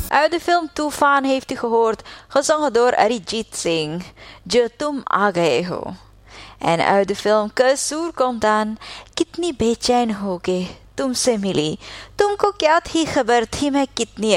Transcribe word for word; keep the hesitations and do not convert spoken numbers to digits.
Uit de film Tufan heeft u gehoord, gezongen door Arijit Singh, Je Tum Aa Gaye Ho. En uit de film Kasoor komt dan, Kitni Bechain Ho Ge Tumse Mili, Tumko Kya Thi Khabar Thi Main Kitni